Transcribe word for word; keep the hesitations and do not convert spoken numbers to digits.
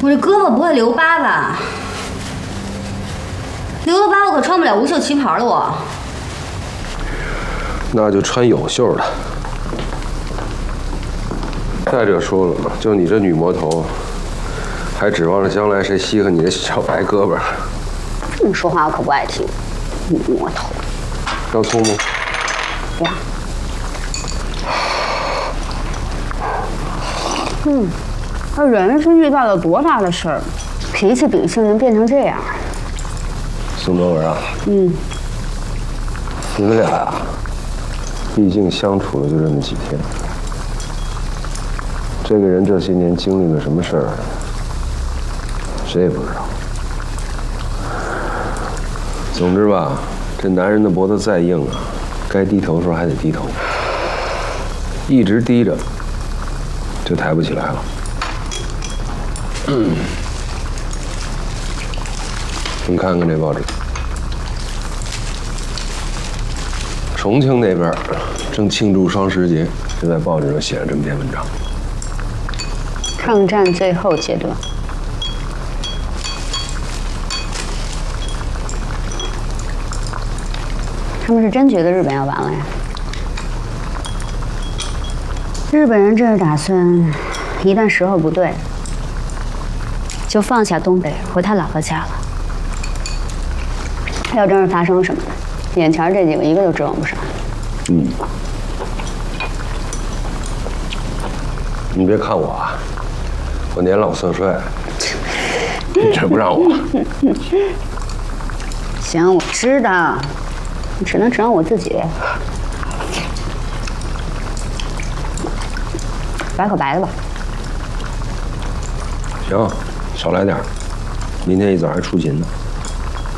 我这胳膊不会留疤吧？留了疤我可穿不了无袖旗袍了我。 那就穿有袖的。再者说了，就你这女魔头，还指望着将来谁稀罕你的小白胳膊？ 这么说话我可不爱听。女魔头。 要醋吗？ 不要。嗯，这人是遇到了多大的事儿，脾气秉性能变成这样？ 宋德文啊， 嗯， 你们俩呀，毕竟相处了就这么几天，这个人这些年经历了什么事儿，谁也不知道。总之吧，这男人的脖子再硬啊，该低头的时候还得低头，一直低着就抬不起来了。嗯，你看看这报纸，重庆那边正庆祝双十节，就在报纸上写了这么篇文章。 抗战最后阶段。他们是真觉得日本要完了呀？日本人这是打算，一旦时候不对，就放下东北，回他姥姥家了。要真是发生什么，眼前这几个一个都指望不上。 嗯，你别看我啊，我年老色衰，你这不让我。 行，我知道，你只能指望我自己。来口白的吧。 行，少来点，明天一早还出勤呢。